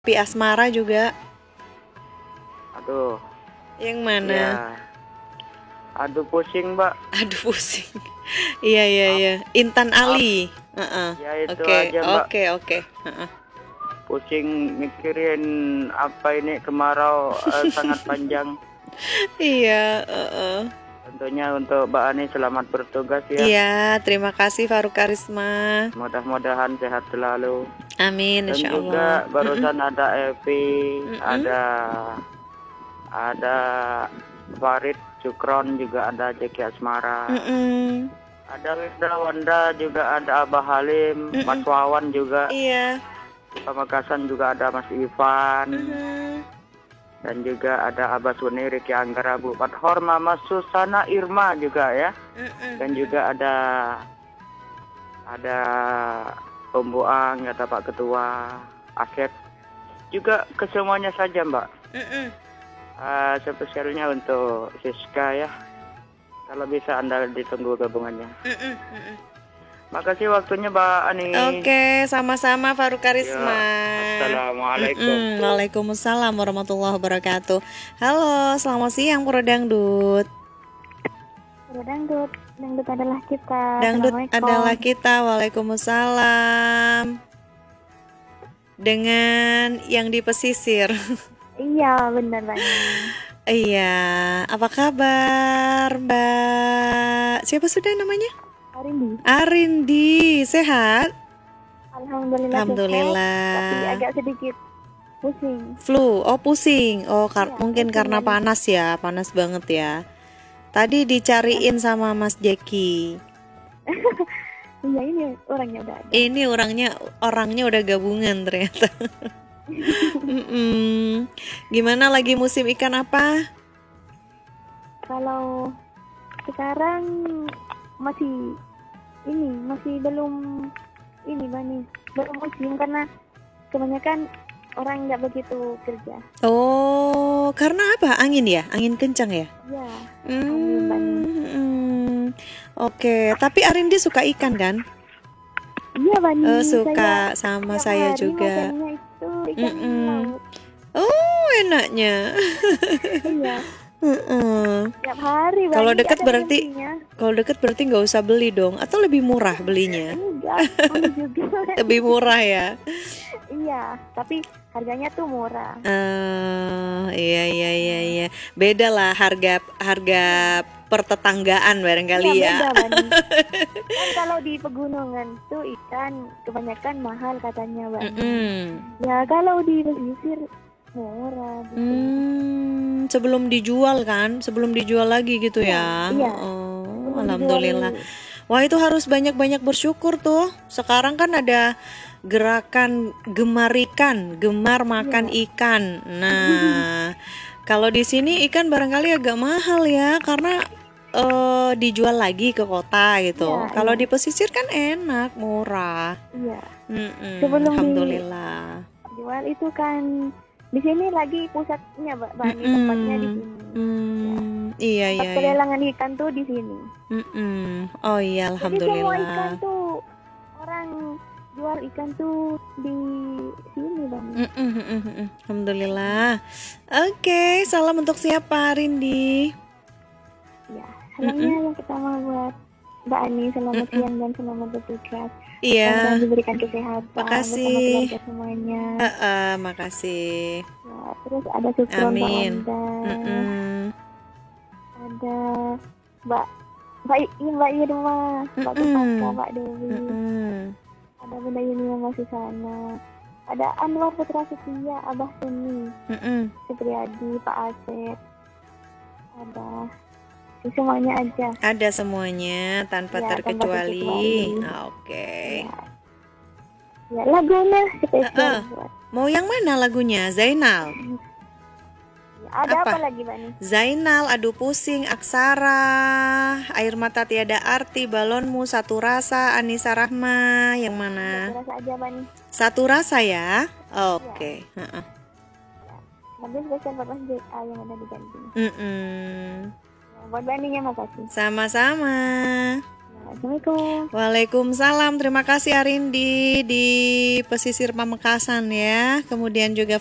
Pi Asmara juga. Aduh, Yang mana? ya. Aduh pusing, Mbak. Aduh pusing. Iya iya Ap, iya. Intan ap, Ali. Heeh. ya itu Oke aja, Mbak. oke oke. Heeh. Pusing mikirin apa ini kemarau sangat panjang. Iya. Heeh. Tentunya untuk Mbak Ani selamat bertugas ya. Iya. Terima kasih Faruk Karisma. Mudah-mudahan sehat selalu. Amin. Dan Insya Allah. juga barusan ada Evi, Mm-mm. ada Farid Cukron, juga ada Jeki Asmara. Mm-mm. Ada Wenda Wanda, juga ada Abah Halim, Mm-mm. Mas Wawan juga. Iya. Di Pamekasan juga ada Mas Ivan. Mhm. Dan juga ada Abah Suni, Riki Anggara, Bu Fathor, Mama Susana Irma juga ya. Mm-mm. Dan juga ada Om Buang, kata Pak Ketua, Asep. Juga kesemuanya saja, Mbak. Mm-mm. Spesialnya untuk Siska ya. Kalau bisa Anda ditunggu gabungannya. Mm-mm. Mm-mm. Makasih waktunya, Mbak Ani. Oke, sama-sama Faruk Ya, Karisma. Assalamualaikum. Waalaikumsalam warahmatullahi wabarakatuh. Halo, selamat siang Pro Dangdut. Dangdut adalah kita. Dangdut Assalamualaikum. adalah kita. Waalaikumsalam. Dengan yang di pesisir. Iya, benar banget. Iya, apa kabar Mbak? Siapa sudah namanya? Arindi. Arindi, sehat? Alhamdulillah. Alhamdulillah. Sehat, tapi agak sedikit pusing. Flu, oh pusing. Oh, mungkin pusing karena banget. panas ya, panas banget ya. Tadi dicariin sama Mas Jeki. Iya, ini orangnya udah ada. Ini orangnya udah gabungan ternyata. Gimana lagi musim ikan apa? Kalau sekarang masih belum belum musim karena kebanyakan orang nggak begitu kerja. Oh, karena apa? Angin ya? Angin kencang ya? Ya. Oke, tapi Arindi suka ikan kan? Iya, Bani. Suka, sama saya juga. Makannya itu ikan laut. Oh, enaknya. Iya. Tiap hari. Kalau Bani, deket ada berarti, mimpinya. nggak usah beli dong, atau lebih murah belinya? Enggak, mahal juga. Lebih murah ya? Iya, tapi harganya tuh murah. Iya. Beda lah harga pertetanggaan barangkali ya. Beda, Bani. Kan kalau di pegunungan tuh ikan kebanyakan mahal katanya, Bani. Ya kalau di pesisir murah. Gitu. Sebelum dijual lagi gitu ya. Iya. Oh, alhamdulillah. Wah, itu harus banyak-banyak bersyukur tuh. Sekarang kan ada gerakan gemar makan ikan. Nah, kalau di sini ikan barangkali agak mahal ya, karena dijual lagi ke kota gitu. Kalau di pesisir kan enak, murah. Iya. Sebelum alhamdulillah. Dijual itu kan di sini lagi pusatnya, Mbak, tempatnya di sini. Iya. Pelelangan ikan tuh di sini. Oh iya, alhamdulillah. Jadi semua ikan tuh orang jual ikan tuh di sini, Bang. Alhamdulillah. Oke, salam untuk siapa, Rindi? Ya, salamnya yang pertama buat Mbak Ani, selamat siang dan selamat bertugas. Iya. Dan diberikan kesehatan. Makasih. Bersama keluarga semuanya. Makasih. Ya, terus ada Sukron, Amin. Ada Mbak Irma, Mbak Kupaka, Mbak Dewi. Ada Bunda Yuni Mama Susana. Ada Anwar Putra Setia, Abah Suni, Supriyadi, Pak Asep. Ada semuanya aja. Ada semuanya tanpa terkecuali. Oke. Ya, lagunya spesial buat. Mau yang mana lagunya? Zainal. Ada apa lagi, Bani? Zainal, Aduh Pusing, Aksara, Air Mata Tiada Arti, Balonmu, Satu Rasa, Anissa Rahma, yang mana? Satu Rasa aja, Bani. Satu Rasa ya? Oke. Lagu spesial buat Mas JA yang ada di Bandung. Buat Baninya makasih. Sama-sama. Assalamualaikum. Waalaikumsalam. Terima kasih Arindi di pesisir Pamekasan ya. Kemudian juga